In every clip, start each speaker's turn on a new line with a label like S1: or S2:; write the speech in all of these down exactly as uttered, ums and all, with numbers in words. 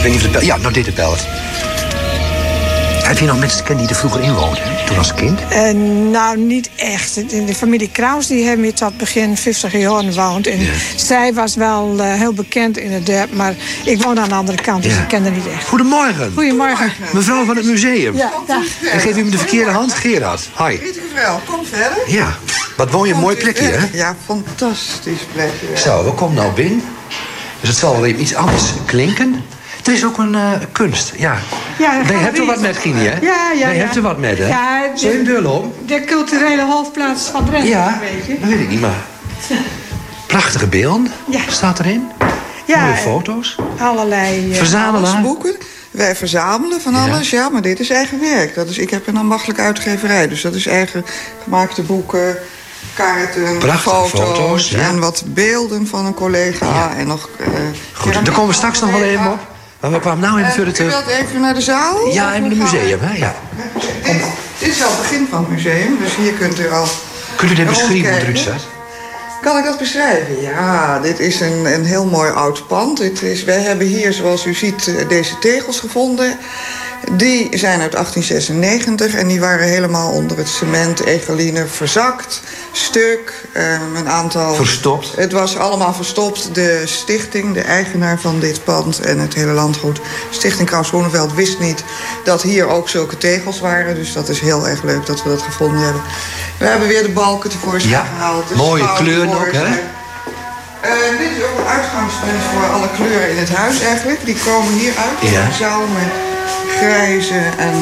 S1: weet niet of het belt. Ja, nou dit het belt. Heb je nog mensen gekend die er vroeger in woonden, hè? Toen als kind?
S2: Uh, nou, niet echt. De, de familie Kraus die hebben hier tot begin vijftig jaar gewoond. En ja. zij was wel uh, heel bekend in het dorp, maar ik woon aan de andere kant, dus ja. ik ken haar niet echt.
S1: Goedemorgen.
S2: Goedemorgen.
S1: Mevrouw van het museum.
S2: Ja, dag.
S1: En geef u me de verkeerde hand, Gerard. Hoi.
S3: Mevrouw, kom verder.
S1: Ja. Wat woon je een mooi plekje, hè?
S3: Ja, fantastisch plekje.
S1: Zo, we komen nou binnen. Dus het zal wel even iets anders klinken. Er is ook een uh, kunst, ja. ja Wij hebben er wat met, Gini, hè?
S2: Ja, ja,
S1: Wij
S2: ja.
S1: hebben er wat met, hè?
S2: Ja, de,
S1: Zullen we een deur om?
S2: De culturele hoofdplaats van Drenthe,
S1: ja,
S2: weet je.
S1: dat weet ik niet, maar... Prachtige beelden, ja. staat erin.
S2: Ja,
S1: mooie foto's.
S2: Allerlei... Uh,
S1: Verzamelaar.
S3: Boeken. Wij verzamelen van alles, ja. ja, maar dit is eigen werk. Dat is, ik heb een ambachtelijke uitgeverij, dus dat is eigen gemaakte boeken... kaarten,
S1: prachtige
S3: foto's,
S1: foto's ja.
S3: en wat beelden van een collega. Ja. En nog, uh,
S1: goed, daar komen we straks nog wel even op. Maar we kwamen nou even
S3: uh,
S1: verder terug.
S3: U wilt even naar de zaal?
S1: Ja, even naar het museum, hè? Ja.
S3: Dit, dit is al het begin van het museum, dus hier kunt u al...
S1: Kunt u dit beschrijven, wat erin staat?
S3: Kan ik dat beschrijven? Ja, dit is een, een heel mooi oud pand. Het is, wij hebben hier, zoals u ziet, deze tegels gevonden. Die zijn uit achttien zesennegentig en die waren helemaal onder het cement, egeline verzakt, stuk, um, een aantal...
S1: Verstopt?
S3: Het was allemaal verstopt. De stichting, de eigenaar van dit pand en het hele landgoed, Stichting Kraus Groeneveld, wist niet dat hier ook zulke tegels waren. Dus dat is heel erg leuk dat we dat gevonden hebben. We hebben weer de balken tevoorschijn
S1: ja,
S3: gehaald. De
S1: mooie kleuren ook, hè?
S3: Uh, dit is ook een uitgangspunt voor alle kleuren in het huis eigenlijk. Die komen hier uit in
S1: ja.
S3: de zaal met grijze en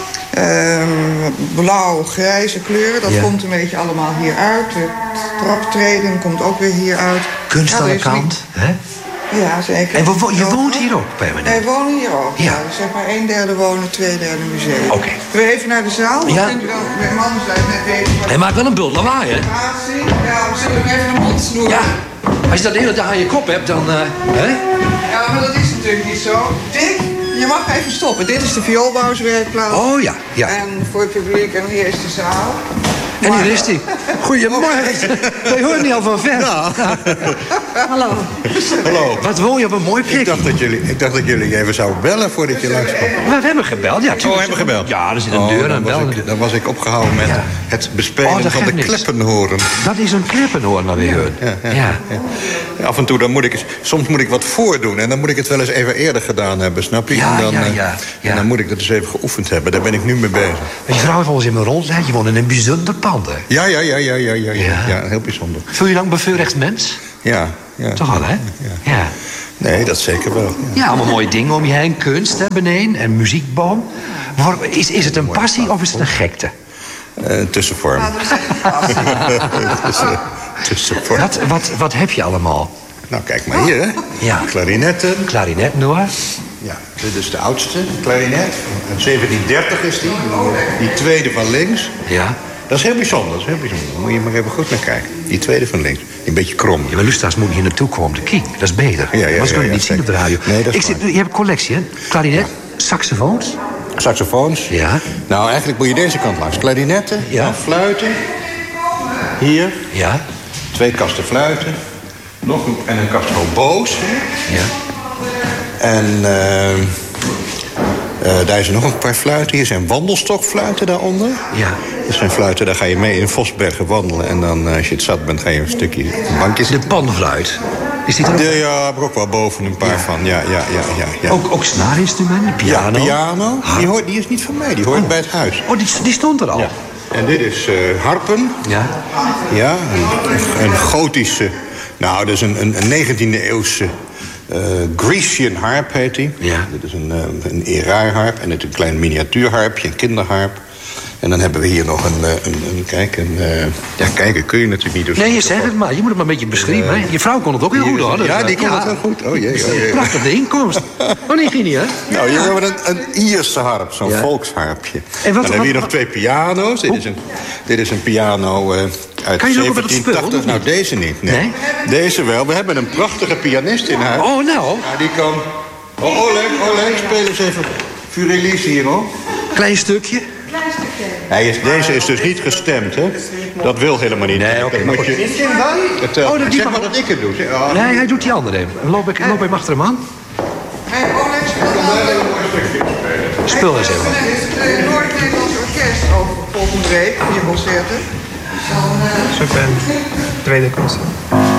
S3: uh, blauw-grijze kleuren. Dat ja. komt een beetje allemaal hier uit. De traptreden komt ook weer hier uit.
S1: Kunst aan de kant, hè?
S3: Ja, zeker.
S1: En wo je woont hier ook, permanent?
S3: Wij wonen hier ook, ja. ja. Zeg maar een derde wonen, twee derde museum.
S1: Oké. Okay.
S3: We even naar de zaal.
S1: Ja.
S3: Vindt u wel, mijn man zei net weten...
S1: Hij maakt wel een bult lawaai, hè?
S3: Ja, we zullen hem even de mond snoeren.
S1: Ja. Als je dat de hele dag aan je kop hebt, dan... Uh, hè?
S3: Ja, maar dat is natuurlijk niet zo. Dick, je mag even stoppen. Dit is de vioolbouwerswerkplaats.
S1: Oh ja, ja.
S3: En voor het publiek, en hier is de zaal.
S1: En hier is hij. Goedemorgen. Wij horen niet al van ver.
S4: Ja.
S2: Hallo.
S4: Hallo.
S1: Wat woon je op een mooi plekje?
S4: Ik dacht dat jullie, ik dacht dat jullie even zouden bellen voordat je langskwam.
S1: Maar we hebben gebeld, ja.
S4: Oh, we hebben gebeld?
S1: Ja, er zit een
S4: oh,
S1: deur aan
S4: bel. Dan was ik opgehouden met ja. het bespelen oh, van de niks. Kleppenhoorn.
S1: Dat is een kleppenhoorn, wat we
S4: ja,
S1: horen.
S4: Ja, ja,
S1: ja.
S4: ja. Af en toe dan moet ik eens, soms moet ik wat voordoen. En dan moet ik het wel eens even eerder gedaan hebben, snap je?
S1: Ja,
S4: en, dan,
S1: ja, ja, ja.
S4: en dan moet ik dat eens even geoefend hebben. Daar ben ik nu mee bezig.
S1: Je vrouw heeft ons in mijn rondleid. Je woont in een bijzonder pand, hè?
S4: Ja, ja, ja, ja, ja, ja, ja.
S1: ja.
S4: ja heel bijzonder.
S1: Voel je dan bevoorrecht mens?
S4: Ja, ja.
S1: Toch wel, hè?
S4: Ja.
S1: ja.
S4: Nee, dat zeker wel. Ja,
S1: ja allemaal mooie dingen om je heen. Kunst, hè, beneden. En muziekboom. Is, is het een passie of is het een gekte?
S4: Uh, tussenvorm.
S3: Ja, dat is een
S4: Tussen, tussenvorm.
S1: Wat, wat, wat heb je allemaal?
S4: Nou, kijk maar hier, hè.
S1: Ja.
S4: Klarinetten.
S1: Klarinet, Noah.
S4: Ja, dit is de oudste klarinet. zeventien dertig is die. Die tweede van links.
S1: Ja.
S4: Dat is heel bijzonder, dat is heel bijzonder. Daar moet je maar even goed naar kijken. Die tweede van links. Die een beetje krom.
S1: Ja, maar Lusta's moet hier naartoe komen. De kiek, dat is beter.
S4: Ja, ja, ja,
S1: Anders kun je
S4: ja,
S1: niet
S4: ja,
S1: zien op de radio.
S4: Nee, dat is
S1: Ik zit, je hebt een collectie, hè? Klarinet, ja. Saxofoons.
S4: Saxofoons.
S1: Ja.
S4: Nou, eigenlijk moet je deze kant langs. Klarinetten,
S1: ja.
S4: ja, fluiten. Hier.
S1: Ja.
S4: Twee kasten fluiten. Nog een, en een kast hobo's.
S1: Ja.
S4: En uh, uh, daar is er nog een paar fluiten. Hier zijn wandelstokfluiten daaronder.
S1: Ja.
S4: Dat zijn fluiten, daar ga je mee in Vosbergen wandelen. En dan, uh, als je het zat bent, ga je een stukje een bankje zitten.
S1: De panfluit. Is die er ook?
S4: De, ja, heb ik ook wel boven een paar ja. van. Ja, ja, ja, ja, ja.
S1: Ook, ook snaarinstrumenten, piano?
S4: Ja, piano. Die, hoort, die is niet van mij, die hoort oh. bij het huis.
S1: Oh, die, die stond er al?
S4: Ja. En dit is uh, harpen.
S1: Ja.
S4: Ja, een, een gotische... Nou, dat is een, een, een negentiende eeuwse uh, Grecian harp heet die.
S1: Ja.
S4: Dit is een, uh, een eraarharp en het is een klein miniatuurharpje, een kinderharp. En dan hebben we hier nog een, een, een kijk, een, uh, ja, kijken kun je natuurlijk niet doen.
S1: Nee, je zegt het maar, je moet het maar een beetje beschrijven. Uh, je vrouw kon het ook heel goed, hoor.
S4: Ja, die kon ja. het heel goed. Oh jee, oh jee.
S1: Prachtige inkomst. Oh nee, ging niet, hè?
S4: Nou, hier hebben we een, een Ierse harp, zo'n ja. volksharpje. En wat, dan wat, hebben we hier nog twee piano's. Dit is, een, dit is een piano uh, uit zeventien tachtig. Nou, deze niet. Nee. nee. Deze wel. We hebben een prachtige pianist in huis.
S1: Oh, nou.
S4: Ja, die kan... Oh, Oleg, Oleg, speel eens even Furilis hier, hoor.
S1: Klein stukje.
S4: Hij is, deze is dus niet gestemd, hè? Dat wil helemaal niet.
S1: Nee, oké.
S4: Okay, je... Het, uh, oh, zeg maar dat ik het doe. Oh.
S1: Nee, hij doet die andere even. Loop ik, loop ik achter hem aan?
S3: Hey, Oleg,
S1: Spul eens even.
S3: Het Noord-Nederlands Orkest over volgende week, vier concerten.
S5: Dat is ook een tweede concert.